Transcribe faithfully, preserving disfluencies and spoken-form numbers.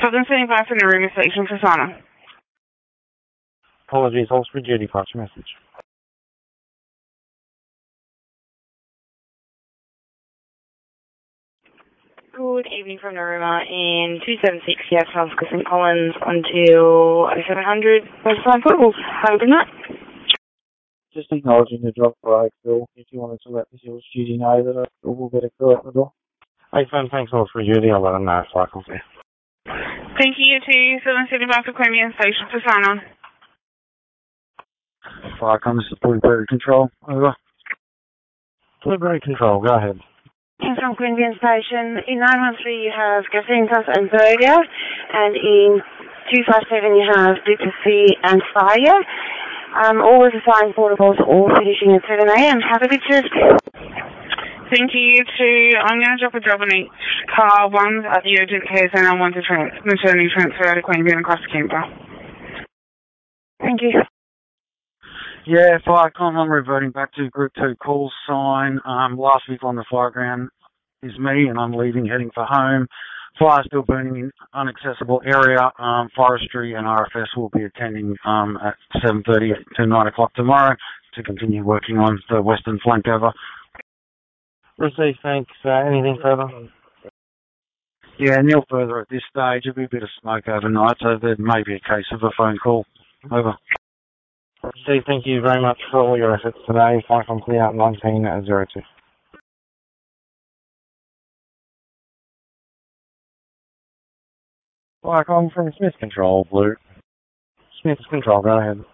Southern seventy-five for Narooma Station for Sana. Apologies, hold for duty, pass your message. Good evening from Narooma in two seven six, yes, Francisco Saint Collins until seven hundred, Westline Portables. Have a good night. Just acknowledging the drop by Phil, if you wanted to let the Hills duty know that I will better go at the door. Hey, Finn, thanks all for duty, I'll let them know if I can see. Thank you to Southern seventy-five for Queanbeyan Station for sign-on. Firecom, this is Blueberry Control, over. Blueberry Control, go ahead. From Queanbeyan Station, in nine one three you have Gasintas and Zodiac, and in two five seven you have Literacy and Fire. Um, all with assigned portables, all finishing at seven a m. Have a good shift. Thank you to, I'm going to drop a job on each car. One's at the urgent care centre and one's a trans- maternity transfer out of Queanbeyan across the Canberra. Thank you. Yeah, Firecom, I'm reverting back to Group two call sign. Um, last week on the fireground is me, and I'm leaving, heading for home. Fire still burning in inaccessible area. Um, forestry and R F S will be attending um, at seven thirty to nine o'clock tomorrow to continue working on the western flank over. Received, thanks. Uh, anything further? Yeah, nil further at this stage. There'll be a bit of smoke overnight, so there may be a case of a phone call. Over. Steve, thank you very much for all your efforts today. Firecom clear out nineteen at zero two. Firecom from Smith Control, Blue. Smith Control, go ahead.